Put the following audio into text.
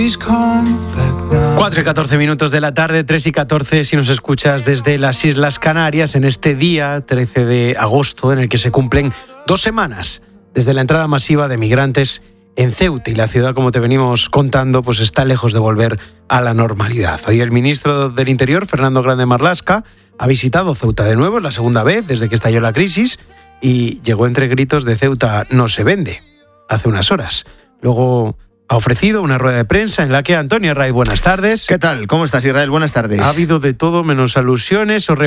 4:14 de la tarde, 3:14 si nos escuchas desde las Islas Canarias, en este día 13 de agosto en el que se cumplen 2 semanas desde la entrada masiva de migrantes en Ceuta, y la ciudad, como te venimos contando, pues está lejos de volver a la normalidad. Hoy el ministro del Interior, Fernando Grande Marlaska, ha visitado Ceuta de nuevo, es la segunda vez desde que estalló la crisis, y llegó entre gritos de Ceuta no se vende, hace unas horas. Luego ha ofrecido una rueda de prensa en la que Antonio Herraiz, buenas tardes. ¿Qué tal? ¿Cómo estás, Israel? Buenas tardes. Ha habido de todo menos alusiones o